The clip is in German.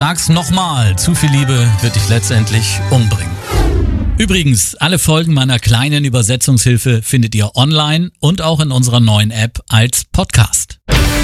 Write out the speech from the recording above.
sag's nochmal, zu viel Liebe wird dich letztendlich umbringen. Übrigens, alle Folgen meiner kleinen Übersetzungshilfe findet ihr online und auch in unserer neuen App als Podcast.